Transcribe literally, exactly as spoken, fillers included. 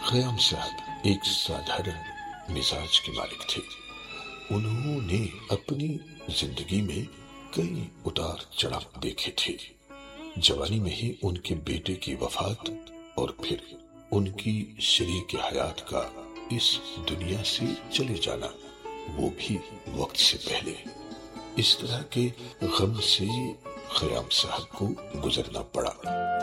खयाम साहब एक साधारण मिजाज के मालिक थे। उन्होंने अपनी जिंदगी में कई उतार चढ़ाव देखे थे। जवानी में ही उनके बेटे की वफात और फिर उनकी शरीक हयात का इस दुनिया से चले जाना, वो भी वक्त से पहले। इस तरह के गम से खयाम साहब को गुजरना पड़ा।